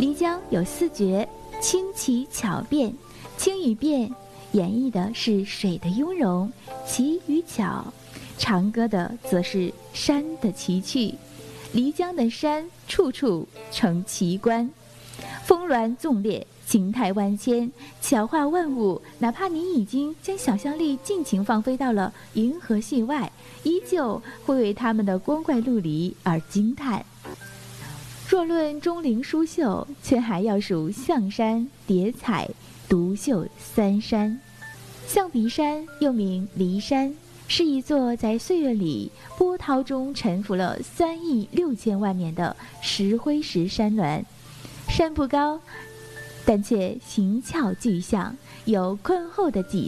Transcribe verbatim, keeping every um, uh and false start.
漓江有四绝：清奇巧变。清与变演绎的是水的雍容，奇与巧唱歌的则是山的奇趣。漓江的山处处成奇观，峰峦纵列，形态万千，巧化万物。哪怕你已经将想象力尽情放飞到了银河系外，依旧会为他们的光怪陆离而惊叹。若论钟灵书秀，却还要数象山、叠彩、独秀三山。象鼻山又名骊山，是一座在岁月里波涛中沉浮了三亿六千万年的石灰石山峦。山不高，但却形峭巨象，有宽厚的脊